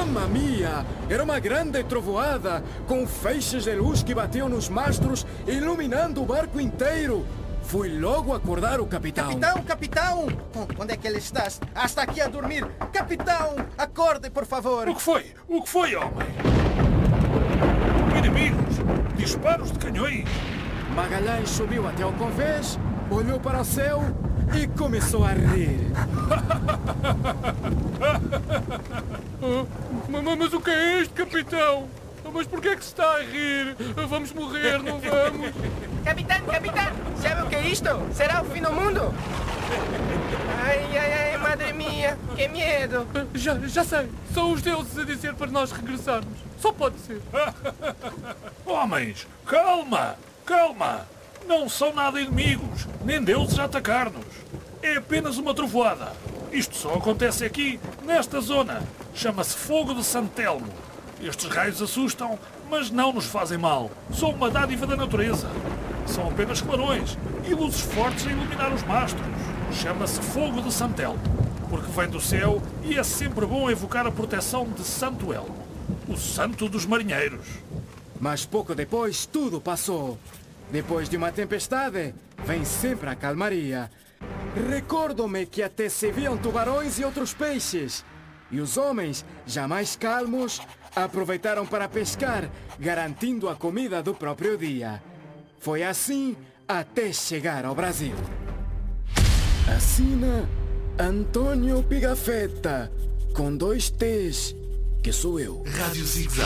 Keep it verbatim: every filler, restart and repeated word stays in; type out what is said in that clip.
Mamma mia! Era uma grande trovoada, com feixes de luz que batiam nos mastros, iluminando o barco inteiro. Fui logo acordar o capitão. Capitão, capitão! Onde é que ele está? Ah, está aqui a dormir. Capitão, acorde, por favor. O que foi? O que foi, homem? Inimigos! Disparos de canhões! Magalhães subiu até ao convés, olhou para o céu e começou a rir. mas, mas o que é isto, capitão? Mas por que é que se está a rir? Vamos morrer, não vamos? Capitão, capitão, sabe o que é isto? Será o fim do mundo? Ai, ai, ai, madre minha, que medo. Já, já sei, são os deuses a dizer para nós regressarmos. Só pode ser. Homens, calma, calma. Não são nada inimigos, nem deuses a atacar-nos. É apenas uma trovoada. Isto só acontece aqui, nesta zona. Chama-se Fogo de Santelmo. Estes raios assustam, mas não nos fazem mal. São uma dádiva da natureza. São apenas clarões e luzes fortes a iluminar os mastros. Chama-se Fogo de Santelmo, porque vem do céu e é sempre bom evocar a proteção de Santo Elmo, o santo dos marinheiros. Mas pouco depois tudo passou. Depois de uma tempestade, vem sempre a calmaria. Recordo-me que até se viam tubarões e outros peixes. E os homens, já mais calmos, aproveitaram para pescar, garantindo a comida do próprio dia. Foi assim até chegar ao Brasil. Assina Antônio Pigafetta, com dois T's, que sou eu. Rádio Zig Zag.